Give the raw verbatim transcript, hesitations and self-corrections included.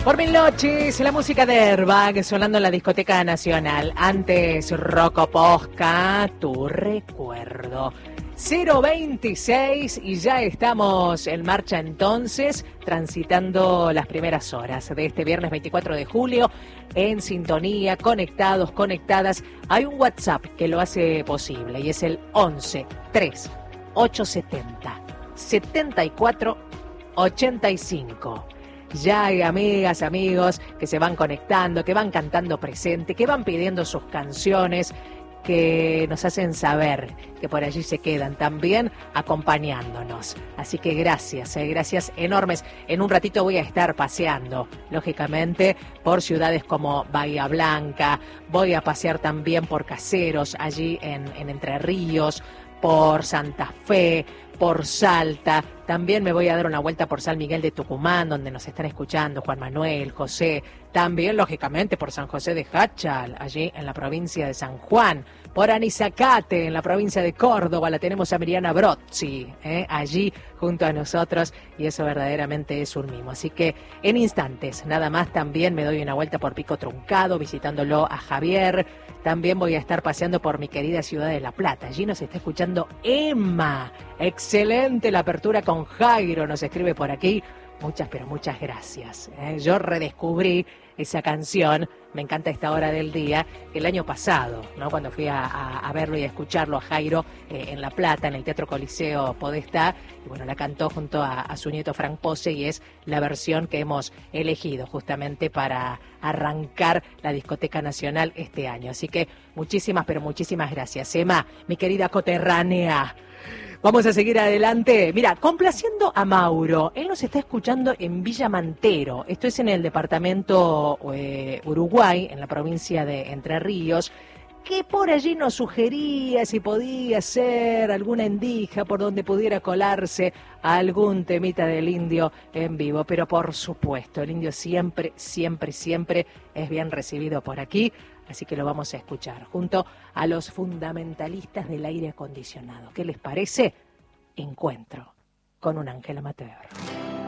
Por mil noches, la música de Airbag sonando en la discoteca nacional. Antes, Rocco Posca, tu recuerdo. cero veintiséis y ya estamos en marcha entonces, transitando las primeras horas de este viernes veinticuatro de julio, en sintonía, conectados, conectadas. Hay un WhatsApp que lo hace posible y es el once tres ochocientos setenta setenta y cuatro ochenta y cinco. Ya hay amigas, amigos que se van conectando, que van cantando presente, que van pidiendo sus canciones, que nos hacen saber que por allí se quedan también acompañándonos. Así que gracias, eh, gracias enormes. En un ratito voy a estar paseando, lógicamente, por ciudades como Bahía Blanca, voy a pasear también por Caseros, allí en, en Entre Ríos, por Santa Fe, por Salta. También me voy a dar una vuelta por San Miguel de Tucumán, donde nos están escuchando Juan Manuel, José. También, lógicamente, por San José de Jáchal, allí en la provincia de San Juan. Por Anizacate, en la provincia de Córdoba, la tenemos a Miriana Brozzi, ¿eh? allí junto a nosotros, y eso verdaderamente es un mimo. Así que en instantes, nada más, también me doy una vuelta por Pico Truncado, visitándolo a Javier. También voy a estar paseando por mi querida ciudad de La Plata. Allí nos está escuchando Emma. Excelente la apertura con Jairo, nos escribe por aquí. Muchas, pero muchas gracias. ¿eh? Yo redescubrí esa canción, me encanta esta hora del día, el año pasado, ¿no? Cuando fui a, a, a verlo y a escucharlo a Jairo eh, en La Plata, en el Teatro Coliseo Podestá, y bueno, la cantó junto a, a su nieto Frank Pose, y es la versión que hemos elegido justamente para arrancar la Discoteca Nacional este año. Así que muchísimas, pero muchísimas gracias. Emma, mi querida coterránea. Vamos a seguir adelante. Mira, complaciendo a Mauro. Él nos está escuchando en Villa Mantero. Esto es en el departamento eh, Uruguay, en la provincia de Entre Ríos, que por allí nos sugería si podía ser alguna endija por donde pudiera colarse algún temita del Indio en vivo. Pero por supuesto, el Indio siempre, siempre, siempre es bien recibido por aquí. Así que lo vamos a escuchar junto a los fundamentalistas del aire acondicionado. ¿Qué les parece? Encuentro con un Ángel Amateur.